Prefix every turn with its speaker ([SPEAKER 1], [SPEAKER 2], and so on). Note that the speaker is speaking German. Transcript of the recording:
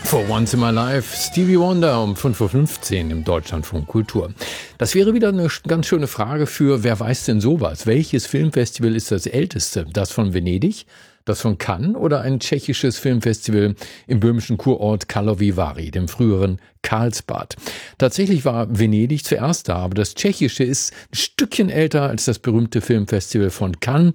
[SPEAKER 1] For Once in My Life, Stevie Wonder um 5:15 Uhr im Deutschlandfunk Kultur. Das wäre wieder eine ganz schöne Frage für Wer weiß denn sowas? Welches Filmfestival ist das älteste? Das von Venedig? Das von Cannes oder ein tschechisches Filmfestival im böhmischen Kurort Karlovy Vary, dem früheren Karlsbad? Tatsächlich war Venedig zuerst da, aber das tschechische ist ein Stückchen älter als das berühmte Filmfestival von Cannes.